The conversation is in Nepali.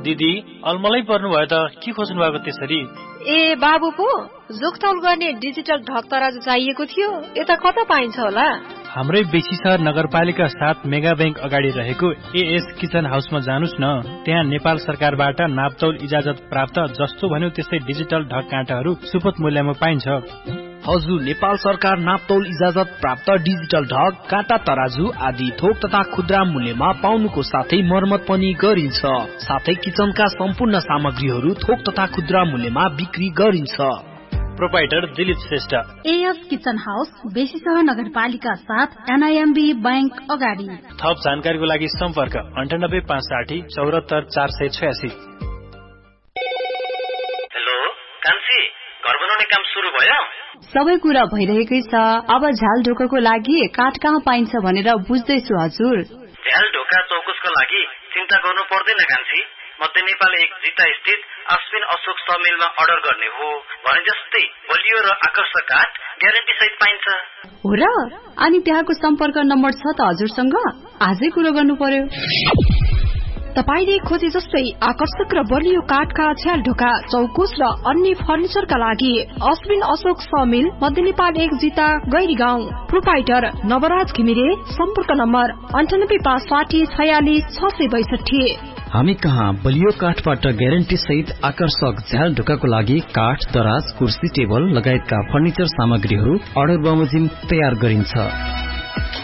दिदी अलमलै पर्नु भयो त के खोज्नु भएको त्यसरी? ए बाबु पो जोखतौल गर्ने डिजिटल ढक तराजु चाहिएको थियो, यता कता पाइन्छ होला? हाम्रै बेसीसहर नगरपालिका 7 मेगा बैंक अगाडि रहेको एएस किचन हाउसमा जानुस् न। त्यहाँ नेपाल सरकारबाट नापतौल इजाजत प्राप्त जस्तो भन्यो त्यस्तै डिजिटल ढक काँटाहरू सुपथ मूल्यमा पाइन्छ। हजुर, नेपाल सरकार नापतौल इजाजत प्राप्त डिजिटल ढक, काँटा, तराजु आदि थोक तथा खुद्रा मूल्यमा पाउनुको साथै मर्मत पनि गरिन्छ। साथै किचनका सम्पूर्ण सामग्रीहरू थोक तथा खुद्रा मूल्यमा बिक्री गरिन्छ। Proprietor Dilip Shrestha, as kitchen house, Besisahar नगरपालिका 7 एनआईएमबी बैंक अगाडि। थप जानकारीको लागि सम्पर्क 9856 74 486। हेलो कान्छी, घर बनाउने काम सुरु भयो? सबै कुरा भइरहेकै छ। अब झ्याल ढोकाको लागि काठ कहाँ पाइन्छ भनेर बुझ्दैछु हजुर। झ्याल ढोका चौकुसको लागि चिन्ता गर्नु पर्दैन कान्छी। मध्य नेपाल 1 जिता स्थित अश्विन अशोक समिलमा अर्डर गर्ने हो भने जस्तै बलियो र आकर्षक काठ ग्यारेन्टी सहित पाइन्छ। हो र? अनि त्यहाँको सम्पर्क नम्बर छ त हजुरसँग? आजै कुरो गर्नु पर्यो। तपाईले खोजे जस्तै आकर्षक र बलियो काठका झ्याल ढोका चौकुस र अन्य फर्निचरका लागि अश्विन अशोक समिल, मध्य नेपाल 1 जिता गैरीगाउँ। प्रोपाइटर नवराज घिमिरे। सम्पर्क नम्बर 9856 46 662। हामी कहाँ बलियो काठबाट ग्यारेन्टी सहित आकर्षक झ्याल ढोकाको लागि काठ, दराज, कुर्सी, टेबल लगायतका फर्निचर सामग्रीहरू अर्डर बमोजिम तयार गरिन्छ।